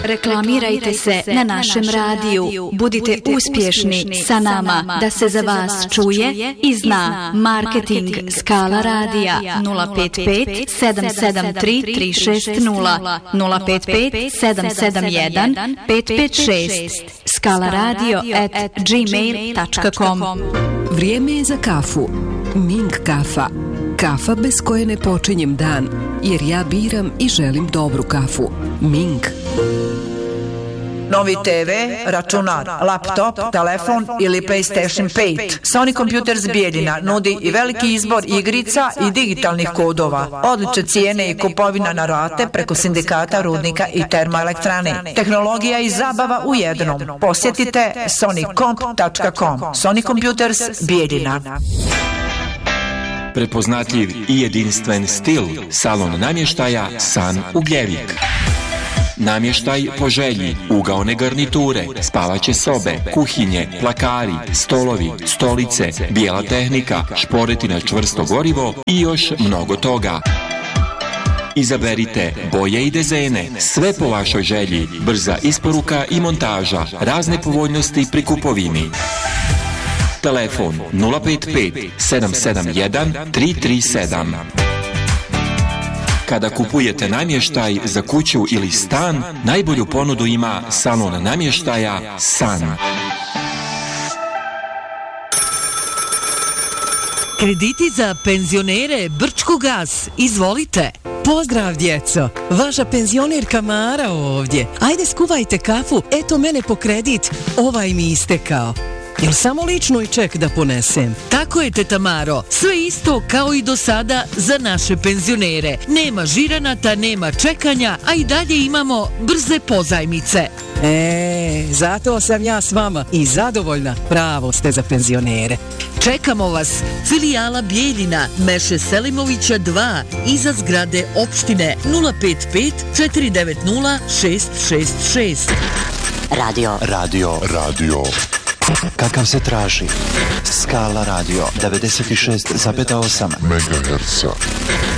Reklamirajte se na našem radiju. Budite uspješni sa nama da se za vas čuje i zna. Marketing Skala radija 055 773 360 055 771 556 skalaradio@gmail.com. Vrijeme je za kafu. Ming kafa. Kafa bez koje ne počinjem dan, jer ja biram i želim dobru kafu. Ming. Novi TV, računar, laptop, telefon ili PlayStation 5. Sony Computers Bijeljina nudi i veliki izbor igrica i digitalnih kodova, odlične cijene i kupovina na rate preko sindikata, rudnika i termoelektrane. Tehnologija i zabava u jednom. Posjetite sonycomp.com. Sony Computers Bijeljina. Prepoznatljiv i jedinstven stil salon namještaja San Ugljevik. Namještaj po želji, ugaone garniture, spavaće sobe, kuhinje, plakari, stolovi, stolice, bijela tehnika, šporeti na čvrsto gorivo i još mnogo toga. Izaberite boje i dizajne, sve po vašoj želji, brza isporuka i montaža, razne povoljnosti pri kupovini. Telefon 055 771 337. Kada kupujete namještaj za kuću ili stan, najbolju ponudu ima salon namještaja San. Krediti za penzionere Brčko gas, izvolite. Pozdrav djeco, vaša penzionerka Mara ovdje. Ajde skuvajte kafu, eto mene po kredit, ovaj mi istekao. Jel samo lično i ček da ponesem? Tako je, teta Maro, sve isto kao i do sada za naše penzionere. Nema žiranata, nema čekanja, a i dalje imamo brze pozajmice. Zato sam ja s vama i zadovoljna, pravo ste za penzionere. Čekamo vas, filijala Bijeljina, Meše Selimovića 2, iza zgrade opštine 055 490 666. Radio. Kakav se traži? Skala radio 96,8 MHz.